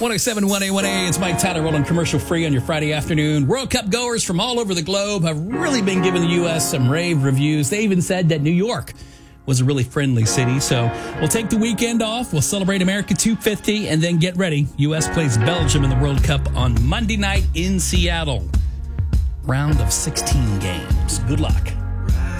107.1 A1A, it's Mike Tyler rolling commercial free on your Friday afternoon. World Cup goers from all over the globe have really been giving the U.S. some rave reviews. They even said that New York was a really friendly city. So we'll take the weekend off. We'll celebrate America 250 and then get ready. U.S. plays Belgium in the World Cup on Monday night in Seattle. Round of 16 games. Good luck.